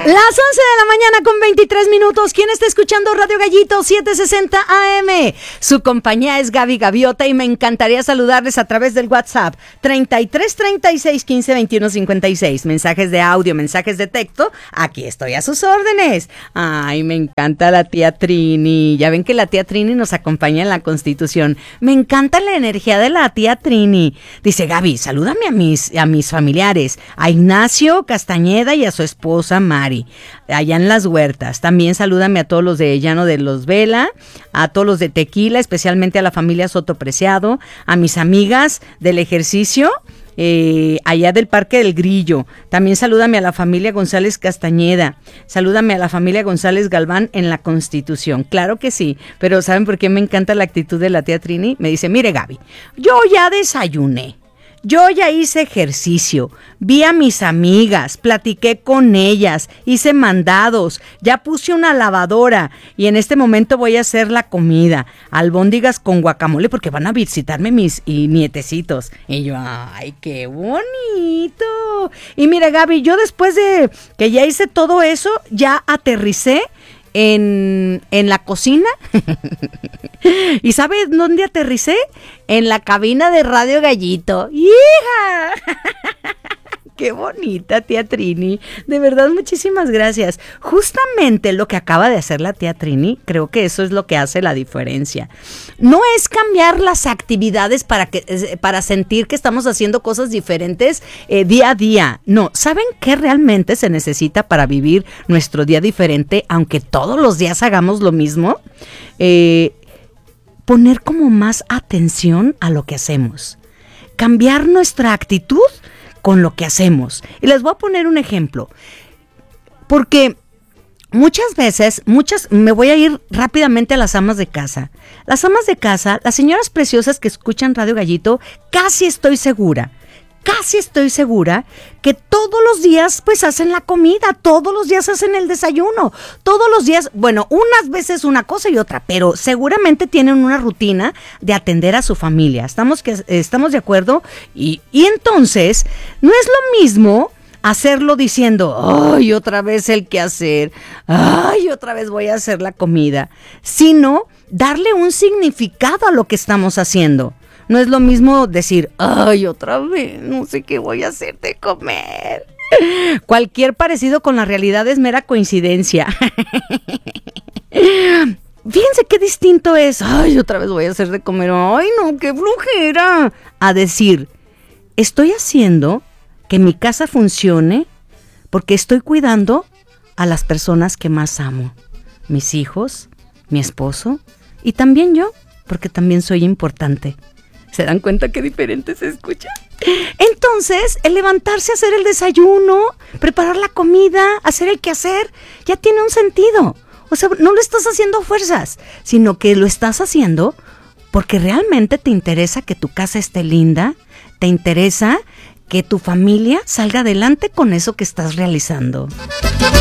Las 11 de la mañana con 23 minutos. ¿Quién está escuchando Radio Gallito 760 AM? Su compañía es Gaby Gaviota y me encantaría saludarles a través del WhatsApp 33 36 15 21 56. Mensajes de audio, mensajes de texto. Aquí estoy a sus órdenes. Ay, me encanta la tía Trini. Ya ven que la tía Trini nos acompaña en la Constitución. Me encanta la energía de la tía Trini. Dice Gaby, salúdame a mis familiares, a Ignacio Castañeda y a su esposa Mari, allá en Las Huertas. También salúdame a todos los de Llano de los Vela, a todos los de Tequila, especialmente a la familia Soto Preciado, a mis amigas del ejercicio, allá del Parque del Grillo. También salúdame a la familia González Castañeda, salúdame a la familia González Galván en la Constitución. Claro que sí, pero ¿saben por qué me encanta la actitud de la tía Trini? Me dice, mire Gaby, yo ya desayuné, yo ya hice ejercicio, vi a mis amigas, platiqué con ellas, hice mandados, ya puse una lavadora y en este momento voy a hacer la comida, albóndigas con guacamole porque van a visitarme mis nietecitos. Y yo, ¡ay, qué bonito! Y mira Gaby, yo después de que ya hice todo eso, ya aterricé en la cocina. ¿Y sabes dónde aterricé? En la cabina de Radio Gallito. ¡Hija! ¡Qué bonita, tía Trini! De verdad, muchísimas gracias. Justamente lo que acaba de hacer la tía Trini, creo que eso es lo que hace la diferencia. No es cambiar las actividades para sentir que estamos haciendo cosas diferentes día a día. No, ¿saben qué realmente se necesita para vivir nuestro día diferente, aunque todos los días hagamos lo mismo? Poner como más atención a lo que hacemos. Cambiar nuestra actitud con lo que hacemos. Y les voy a poner un ejemplo. Porque muchas veces, me voy a ir rápidamente a las amas de casa. Las amas de casa, las señoras preciosas que escuchan Radio Gallito, casi estoy segura que todos los días pues hacen la comida, todos los días hacen el desayuno, todos los días, bueno, unas veces una cosa y otra, pero seguramente tienen una rutina de atender a su familia. ¿Estamos de acuerdo? Y entonces, no es lo mismo hacerlo diciendo, ¡ay, otra vez el quehacer! ¡Ay, otra vez voy a hacer la comida! Sino darle un significado a lo que estamos haciendo. No es lo mismo decir, ¡ay, otra vez! No sé qué voy a hacer de comer. Cualquier parecido con la realidad es mera coincidencia. Fíjense qué distinto es, ¡ay, otra vez voy a hacer de comer! ¡Ay, no, qué flojera! A decir, estoy haciendo que mi casa funcione porque estoy cuidando a las personas que más amo. Mis hijos, mi esposo y también yo, porque también soy importante. ¿Se dan cuenta qué diferente se escucha? Entonces, el levantarse a hacer el desayuno, preparar la comida, hacer el quehacer, ya tiene un sentido. O sea, no lo estás haciendo a fuerzas, sino que lo estás haciendo porque realmente te interesa que tu casa esté linda, te interesa que tu familia salga adelante con eso que estás realizando.